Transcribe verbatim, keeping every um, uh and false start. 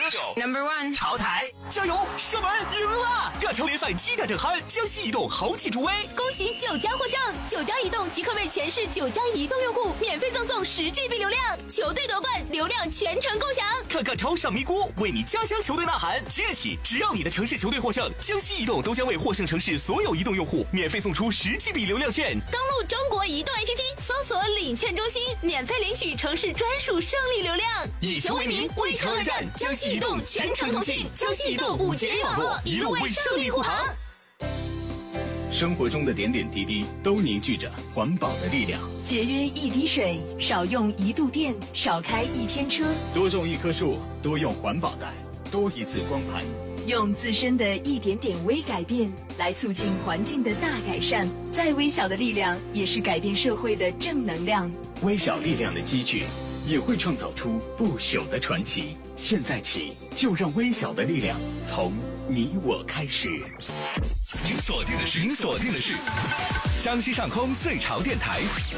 Number one， 潮台加油，射门赢了！亚超联赛激战正酣，江西移动豪气助威， 恭喜九江获胜！九江移动即刻为全市九江移动用户免费赠送十 G B 流量，球队夺冠，流量全程共享。 看看超上咪咕，为你家乡球队呐喊！即日起，只要你的城市球队获胜，江西移动都将为获胜城市所有移动用户免费送出十 G B 流量券。 登录中国移动 A P P， 搜索领券中心，免费领取城市专属胜利流量。 以球为名，为城而战，江西移动全程同庆，江西移动五 G A 网络，一路为胜利护航。 生活中的点点滴滴都凝聚着环保的力量。 节约一滴水，少用一度电，少开一天车。 多种一棵树，多用环保袋，多一次光盘。 用自身的一点点微改变来促进环境的大改善，再微小的力量也是改变社会的正能量。 微小力量的积聚也会创造出不朽的传奇。现在起，就让微小的力量从你我开始。 您锁定的是，您锁定的是江西上空最潮电台